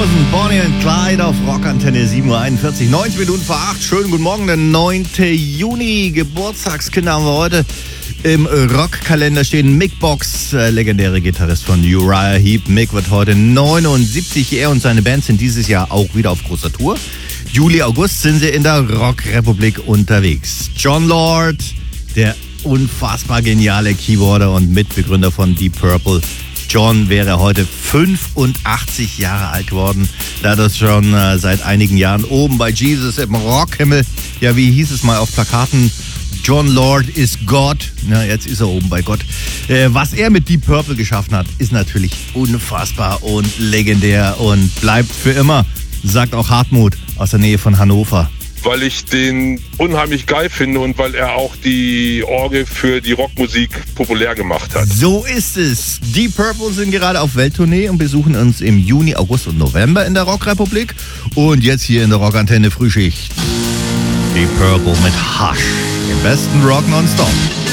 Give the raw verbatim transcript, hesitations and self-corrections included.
Frozen, Bonnie und Clyde auf Rockantenne sieben Uhr einundvierzig, neunzehn Minuten vor acht. Schönen guten Morgen, der neunte Juni. Geburtstagskinder haben wir heute im Rockkalender stehen. Mick Box, äh, legendäre Gitarrist von Uriah Heep. Mick wird heute neunundsiebzig. Er und seine Band sind dieses Jahr auch wieder auf großer Tour. Juli, August sind sie in der Rockrepublik unterwegs. Jon Lord, der unfassbar geniale Keyboarder und Mitbegründer von Deep Purple. Jon wäre heute fünfundachtzig Jahre alt geworden. Da hat er schon äh, seit einigen Jahren oben bei Jesus im Rockhimmel, ja, wie hieß es mal auf Plakaten, Jon Lord is God. Na, jetzt ist er oben bei Gott. Äh, was er mit Deep Purple geschaffen hat, ist natürlich unfassbar und legendär und bleibt für immer, sagt auch Hartmut aus der Nähe von Hannover. Weil ich den unheimlich geil finde und weil er auch die Orgel für die Rockmusik populär gemacht hat. So ist es. Deep Purple sind gerade auf Welttournee und besuchen uns im Juni, August und November in der Rockrepublik. Und jetzt hier in der Rockantenne Frühschicht. Deep Purple mit Hush. Im besten Rock nonstop.